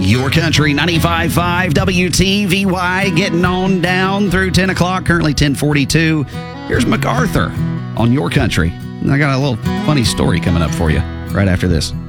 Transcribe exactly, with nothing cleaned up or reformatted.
Your Country ninety-five point five W T V Y, getting on down through ten o'clock, currently ten forty-two. Here's MacArthur on Your Country. And I got a little funny story coming up for you right after this.